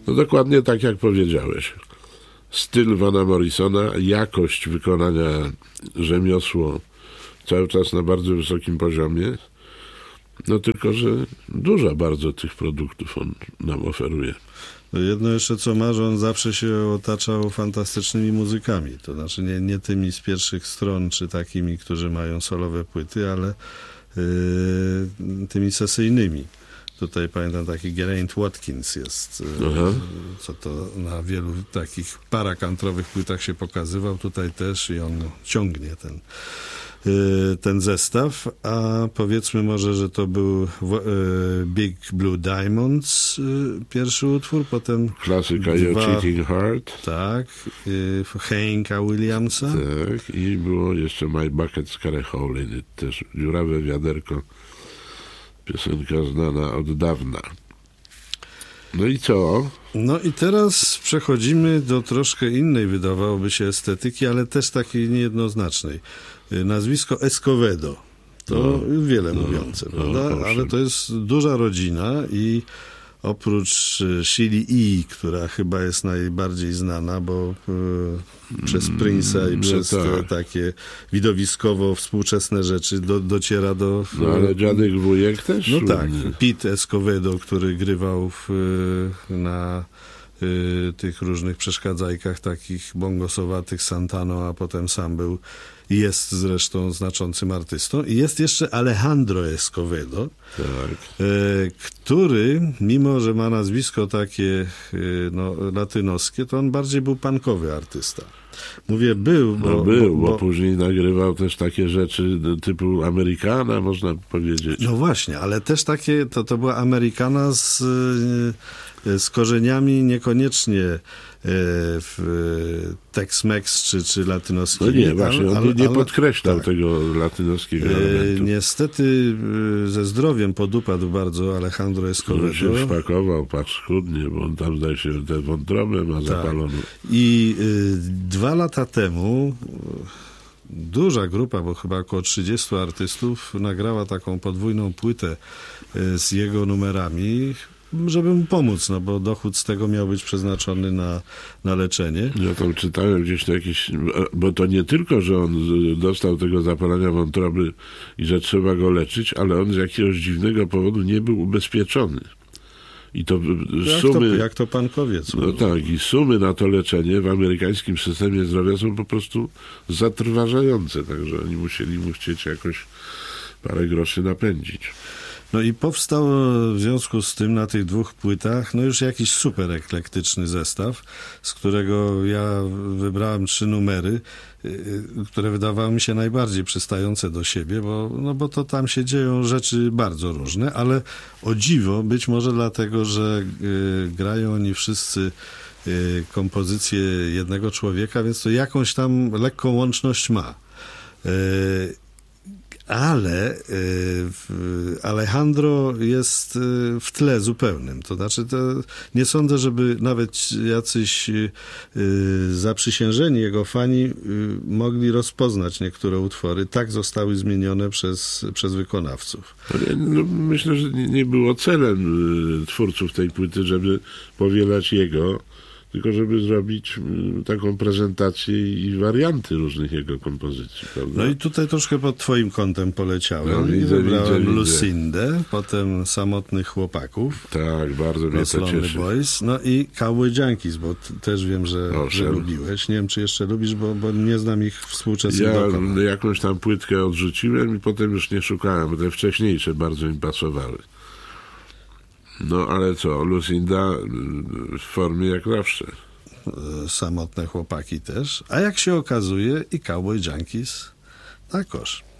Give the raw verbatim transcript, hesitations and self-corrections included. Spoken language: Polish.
No dokładnie tak jak powiedziałeś. Styl Vana Morrisona, jakość wykonania, rzemiosło cały czas na bardzo wysokim poziomie. No tylko, że dużo bardzo tych produktów on nam oferuje. No jedno jeszcze co ma, że on zawsze się otaczał fantastycznymi muzykami. To znaczy nie, nie tymi z pierwszych stron, czy takimi, którzy mają solowe płyty, ale yy, tymi sesyjnymi. Tutaj pamiętam taki Geraint Watkins jest, Aha. co to na wielu takich parakantrowych płytach się pokazywał. Tutaj też i on ciągnie ten, ten zestaw. A powiedzmy może, że to był Big Blue Diamonds pierwszy utwór, potem klasyka dwa, Your Cheating Heart. Tak, Hanka Williamsa. Tak, i było jeszcze My Bucket's Got a Hole in It, też dziurawe wiaderko. Piosenka znana od dawna. No i co? No i teraz przechodzimy do troszkę innej, wydawałoby się, estetyki, ale też takiej niejednoznacznej. Nazwisko Escovedo. To no, wiele no, mówiące, no, prawda? No, ale to jest duża rodzina i oprócz Sheila E., która chyba jest najbardziej znana, bo y, przez Prince'a i no przez tak. te takie widowiskowo współczesne rzeczy do, dociera do... No ale dziadek wujek też? No tak, Pete Escovedo, który grywał w, na y, tych różnych przeszkadzajkach takich bongosowatych Santano, a potem sam był i jest zresztą znaczącym artystą. I jest jeszcze Alejandro Escovedo, tak. y, który, mimo że ma nazwisko takie y, no, latynoskie, to on bardziej był punkowy artysta. Mówię był, bo... No był, bo, bo, bo później nagrywał też takie rzeczy typu Amerykana, można powiedzieć. No właśnie, ale też takie, to, to była Amerykana z, z korzeniami niekoniecznie w Tex-Mex czy, czy latynoskimi. No nie, właśnie, on ale, nie ale, podkreślał tak. tego latynoskiego elementu. Niestety ze zdrowiem podupadł bardzo Alejandro Escovedo. On się wpakował, patrz, chudnie, bo on tam zdaje się tę wątrobę ma tak. zapaloną. I y, dwa lata temu duża grupa, bo chyba około trzydziestu artystów nagrała taką podwójną płytę z jego numerami, żeby mu pomóc, no bo dochód z tego miał być przeznaczony na, na leczenie. Ja tam czytałem gdzieś to jakieś, bo to nie tylko, że on dostał tego zapalenia wątroby i że trzeba go leczyć, ale on z jakiegoś dziwnego powodu nie był ubezpieczony. I to jak sumy... To, jak to pankowiec. No tak, i sumy na to leczenie w amerykańskim systemie zdrowia są po prostu zatrważające, także oni musieli mu chcieć jakoś parę groszy napędzić. No i powstał w związku z tym na tych dwóch płytach no już jakiś super eklektyczny zestaw, z którego ja wybrałem trzy numery, które wydawały mi się najbardziej przystające do siebie, bo, no bo to tam się dzieją rzeczy bardzo różne, ale o dziwo, być może dlatego, że y, grają oni wszyscy y, kompozycje jednego człowieka, więc to jakąś tam lekką łączność ma. Y, Ale y, Alejandro jest y, w tle zupełnym. To znaczy, to nie sądzę, żeby nawet jacyś y, zaprzysiężeni jego fani y, mogli rozpoznać niektóre utwory. Tak zostały zmienione przez, przez wykonawców. No, myślę, że nie, nie było celem y, twórców tej płyty, żeby powielać jego, tylko żeby zrobić taką prezentację i warianty różnych jego kompozycji, prawda? No i tutaj troszkę pod twoim kątem poleciałem. No, widzę, I wybrałem widzę, Lucindę, widzę. Potem Samotnych Chłopaków. Tak, bardzo mnie to cieszy. Boys, no i Cowboy Junkies, bo t- też wiem, że, że lubiłeś. Nie wiem, czy jeszcze lubisz, bo, bo nie znam ich współczesnych Ja dokonań. jakąś tam płytkę odrzuciłem i potem już nie szukałem, bo te wcześniejsze bardzo mi pasowały. No ale co, Lucinda w formie jak zawsze. Samotne Chłopaki też. A jak się okazuje i Cowboy Junkies na kosz.